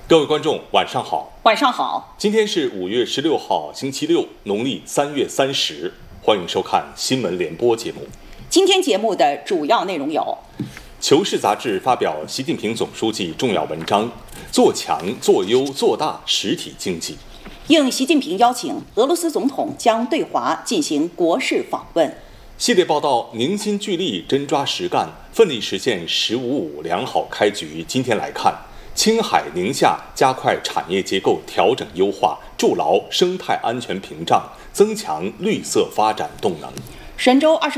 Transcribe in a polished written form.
各位观众，晚上好。 晚上好。 今天是5月16号，星期六，农历3月30。欢迎收看新闻联播节目。 今天节目的主要内容有： 《求是》杂志发表习近平总书记重要文章，做强、做优、做大实体经济。 应习近平邀请，俄罗斯总统将对华进行国事访问。 系列报道凝心聚力，真抓实干，奋力实现“十五五”良好开局。今天来看，青海、宁夏加快产业结构调整优化，筑牢生态安全屏障，增强绿色发展动能。 神舟20